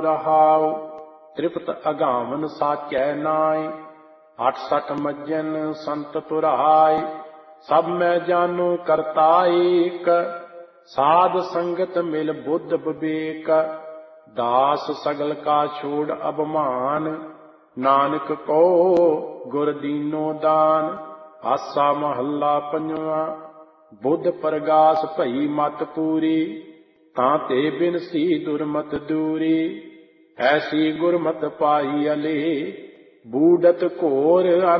ਰਹਾਉ। ਤ੍ਰਿਪਤ ਅਗਾਵਨ ਸਾਚੈ ਨਾਇ, 68 ਮੱਜਨ ਸੰਤ ਪੁਰਾਇ। ਸਭ ਮੈਂ ਜਾਨੂ ਕਰਤਾ ਏਕ, ਸਾਧ ਸੰਗਤ ਮਿਲ ਬੁੱਧ ਵਿਵੇਕ। ਦਾਸ ਸਗਲ ਕਾ ਛੋੜ ਅਭਮਾਨ, ਨਾਨਕ ਕੋ ਗੁਰ ਦੀਨੋ ਦਾਨ। ਆਸਾ ਮਹੱਲਾ ਪੰਜਵਾਂ। ਬੁੱਧ ਪ੍ਰਗਾਸ ਭਈ ਮਤ ਪੂਰੀ, ਤਾਂ ਤੇ ਬਿਨਸੀ ਦੁਰਮਤ ਦੂਰੀ। ਐਸੀ ਗੁਰਮਤਿ ਪਾਈ ਅਲੇ, ਬੂੜਤ ਘੋਰ